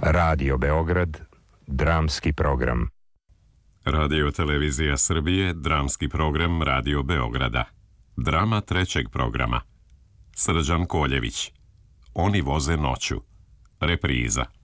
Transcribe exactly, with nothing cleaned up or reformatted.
Radio Beograd, dramski program. Radio Televizija Srbije, dramski program Radio Beograda. Drama trećeg programa. Srđan Koljević. Oni voze noću. Repriza.